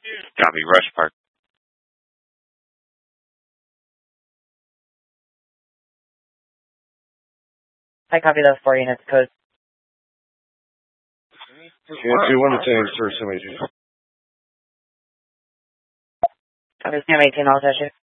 Copy, Rush Park. I copy those 4 units, code. Unit 2, 1 to 10, sir, 18. Copy, Sam 18, I'll touch you.